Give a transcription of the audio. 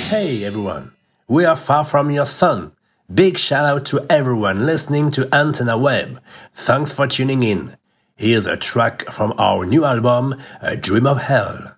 Hey everyone, we are Far From Your Sun. Big shout out to everyone listening to Antenna Web. Thanks for tuning in. Here's a track from our new album, A Dream of Hell.